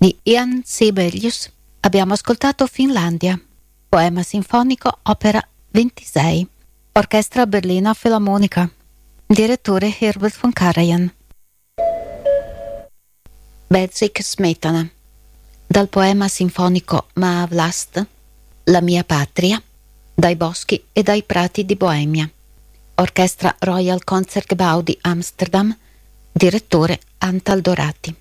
Di Ian Sibelius abbiamo ascoltato Finlandia, poema sinfonico opera 26, orchestra Berlina Filarmonica, direttore Herbert von Karajan. Bedřich Smetana, dal poema sinfonico Ma Vlast, la mia patria, dai boschi e dai prati di Boemia, orchestra Royal Concertgebouw di Amsterdam, direttore Antal Dorati.